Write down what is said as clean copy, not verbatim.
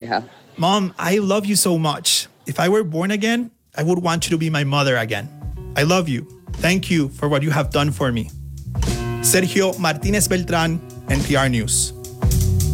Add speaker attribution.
Speaker 1: Yeah.
Speaker 2: Mom, I love you so much. If I were born again, I would want you to be my mother again. I love you. Thank you for what you have done for me. Sergio Martinez Beltran, NPR News.